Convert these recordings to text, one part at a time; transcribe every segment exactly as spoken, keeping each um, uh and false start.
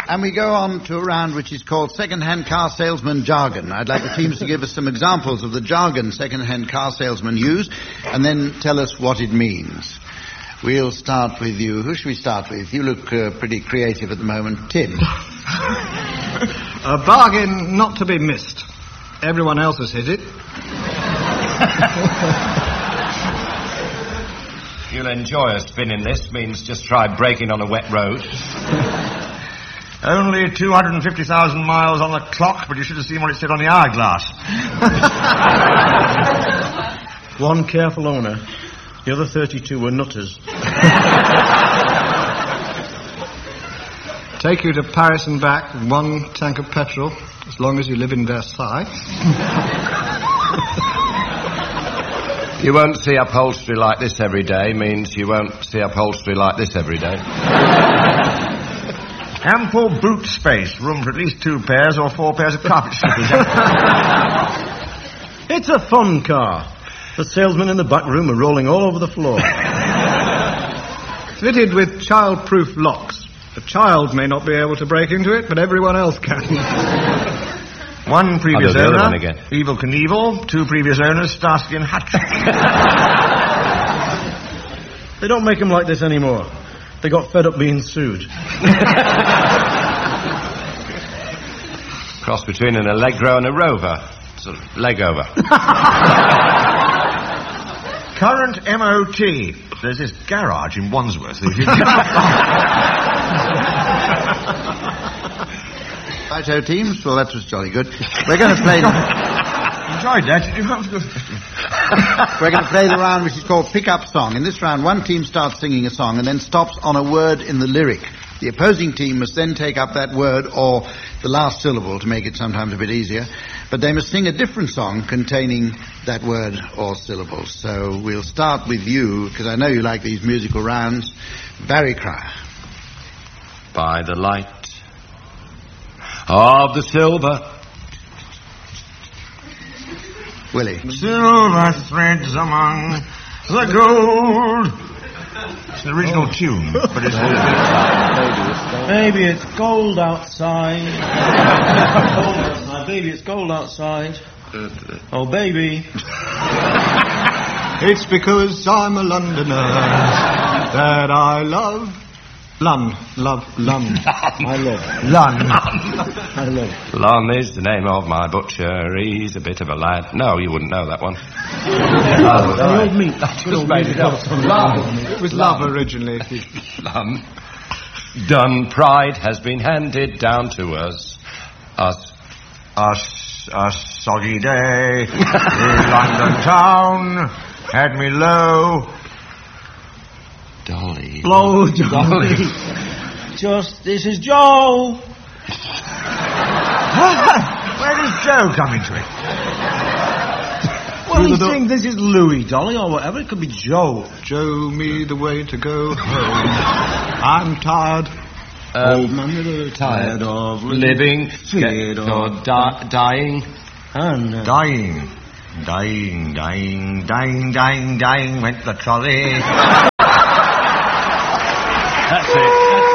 And we go on to a round which is called Second-Hand Car Salesman Jargon. I'd like the teams to give us some examples of the jargon second-hand car salesmen use, and then tell us what it means. We'll start with you. Who should we start with? You look uh, pretty creative at the moment. Tim. A bargain not to be missed. Everyone else has hit it. You'll enjoy a spin in this. Means just try braking on a wet road. Only two hundred fifty thousand miles on the clock, but you should have seen what it said on the hourglass. One careful owner. The other thirty-two were nutters. Take you to Paris and back, one tank of petrol, as long as you live in Versailles. You won't see upholstery like this every day. Means you won't see upholstery like this every day. Ample boot space, room for at least two pairs or four pairs of carpet slippers. It's a fun car. The salesmen in the back room are rolling all over the floor. Fitted with child-proof locks. A child may not be able to break into it, but everyone else can. One previous owner, owner, again. Evel Knievel. Two previous owners, Starsky and Hutch. They don't make them like this anymore. They got fed up being sued. Cross between an Allegro and a Rover. Sort of leg over. Current M O T. There's this garage in Wandsworth. Righto, teams. Well, that was jolly good. We're going to play... Enjoyed that. We're going to play the round which is called Pick-Up Song. In this round, one team starts singing a song and then stops on a word in the lyric. The opposing team must then take up that word or the last syllable to make it sometimes a bit easier. But they must sing a different song containing that word or syllable. So we'll start with you, because I know you like these musical rounds. Barry Cryer. By the light of the silver. Willie. Silver threads among the gold. It's an original oh. tune, but it's... Baby, it's gold outside. Gold outside. Baby, it's gold outside. Oh, baby. It's because I'm a Londoner that I love... Lun. Love. Lun. I love. Lun. I love. Lun is the name of my butcher. He's a bit of a lad. No, you wouldn't know that one. Love. The old meat. Just made it up. It was love originally. Lun. Dun pride has been handed down to us. Us. Us. A soggy day in London town had me low. Dolly. Blow, Dolly. Just, this is Joe. Where does Joe come into it? Well, he sings, this is Louis, Dolly, or whatever. It could be Joe. Show me the way to go home. I'm tired. Um, Old man, tired of living, scared or di- dying. And, uh, Dying. Dying, dying, dying, dying, dying, went the trolley. That's it, that's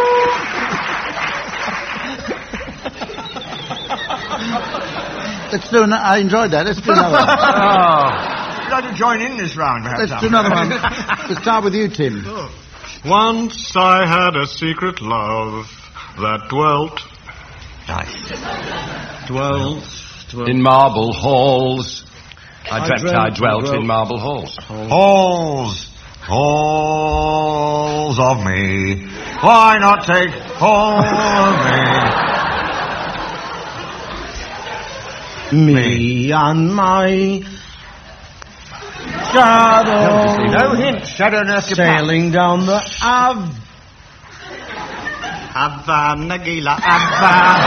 it. Let's do another... I enjoyed that. Let's do another one. Oh. You'd like to join in this round, perhaps? Let's do another one. We'll start with you, Tim. Oh. Once I had a secret love that dwelt... Nice. Dwelt... dwelt. In marble halls. I, I dreamt, dreamt I dwelt dwelt. in marble halls. Halls. Halls of me. Why not take all of me? Me and my shadow. No hint. Shadow nurse your Sailing down the Ave. Abba Nagila Abba.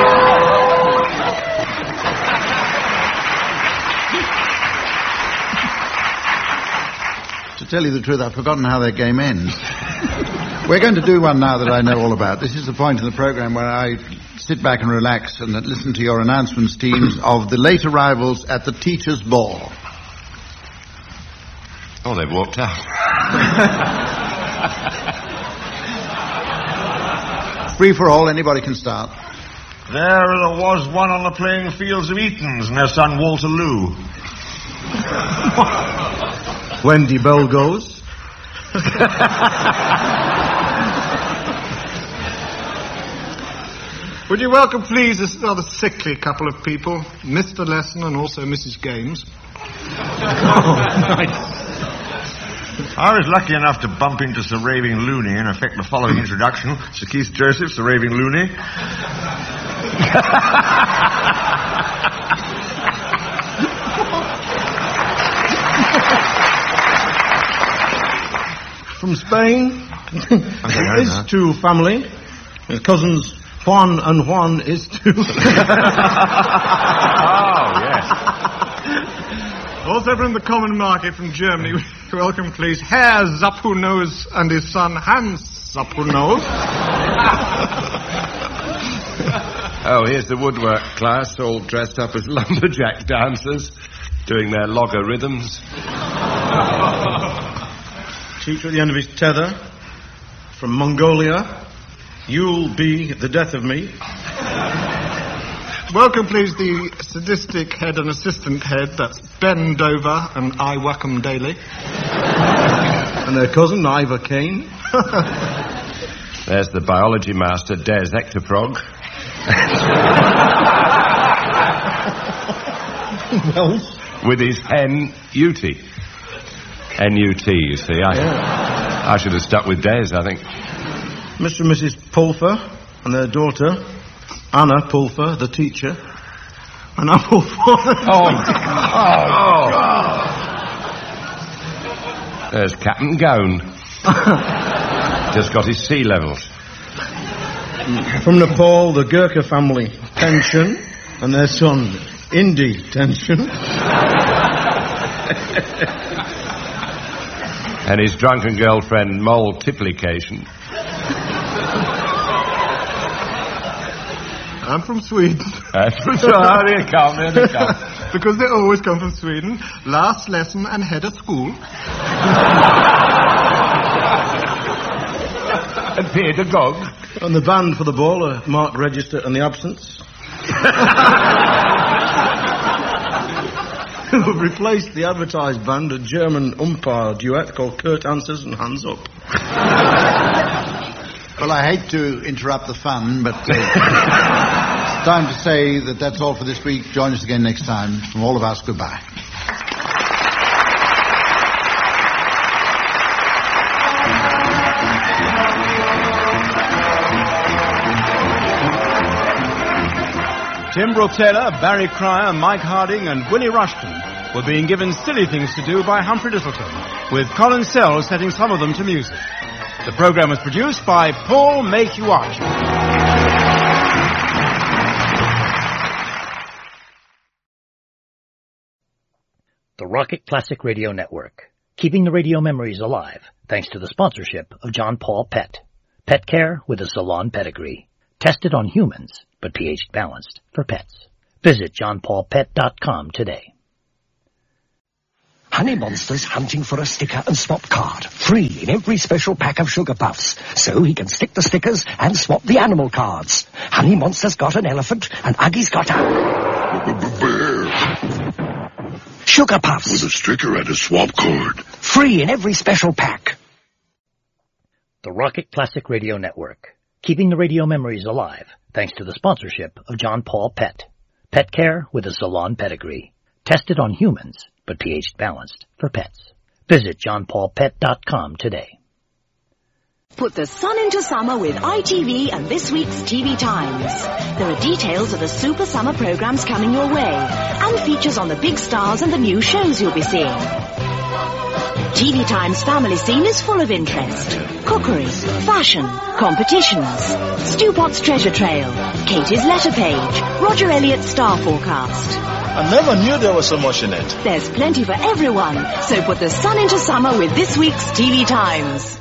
To tell you the truth, I've forgotten how that game ends. We're going to do one now that I know all about. This is the point in the programme where I sit back and relax and listen to your announcements, teams, of the late arrivals at the teacher's ball. Oh, they've walked out. Free for all, anybody can start. There was one on the playing fields of Eton's and her son Walter Loo. Wendy Bell goes. Would you welcome, please, this rather sickly couple of people, Mister Lesson and also Missus Games. Oh, nice. I was lucky enough to bump into Sir Raving Looney and effect the following introduction. Sir Keith Joseph, Sir Raving Looney. From Spain, is to family. His cousins Juan and Juan is to... Oh, yes. Also from the common market from Germany, welcome, please, Herr Zappunos and his son Hans Zappunos. Oh, here's the woodwork class, all dressed up as lumberjack dancers, doing their logarithms. Teacher at the end of his tether. From Mongolia, you'll be the death of me. Welcome, please, the sadistic head and assistant head, that's Ben Dover and I Wackham Daly. And their cousin, Ivor Kane. There's the biology master, Des Ectoprog. Wells. With his hen, Uti. N U T, you see. I, yeah. I should have stuck with Des, I think. Mister and Missus Pulfer and their daughter, Anna Pulfer, the teacher. Anna Pulfer. Oh, oh, oh. There's Captain Gone. Just got his sea levels. From Nepal, the Gurkha family, Tension, and their son, Indy Tension. And his drunken girlfriend, Mole Tiplication. I'm from Sweden. That's from Sweden. Here they come, here they come. Because they always come from Sweden. Last lesson and head of school. And pedagogue. And the band for the ball are Mark Register and the Absence. Who replaced the advertised band, a German umpire duet called Kurt Answers and Hands Up. Well, I hate to interrupt the fun, but uh, it's time to say that that's all for this week. Join us again next time. From all of us, goodbye. Tim Brooke-Taylor, Barry Cryer, Mike Harding and Willie Rushton were being given silly things to do by Humphrey Littleton, with Colin Sells setting some of them to music. The program was produced by Paul Mayhew Archer. The Rocket Classic Radio Network, keeping the radio memories alive thanks to the sponsorship of John Paul Pet. Pet care with a salon pedigree. Tested on humans, but pH balanced for pets. Visit john paul pet dot com today. Honey Monster's hunting for a sticker and swap card. Free in every special pack of Sugar Puffs. So he can stick the stickers and swap the animal cards. Honey Monster's got an elephant and Uggy's got a... bear. Sugar Puffs. With a sticker and a swap card. Free in every special pack. The Rocket Classic Radio Network, keeping the radio memories alive thanks to the sponsorship of John Paul Pet. Pet care with a salon pedigree. Tested on humans, but pH balanced for pets. Visit john paul pet dot com today. Put the sun into summer with I T V and this week's T V Times. There are details of the super summer programs coming your way and features on the big stars and the new shows you'll be seeing. T V Times family scene is full of interest. Cookery, fashion, competitions, Stewpot's treasure trail, Katie's letter page, Roger Elliott's star forecast. I never knew there was so much in it. There's plenty for everyone, so put the sun into summer with this week's T V Times.